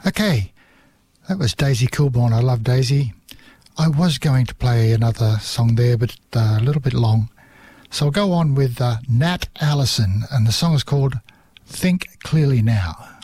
Okay, that was Daisy Coolborn. I love Daisy. I was going to play another song there, but a little bit long. So I'll go on with Nat Allison, and the song is called Think Clearly Now.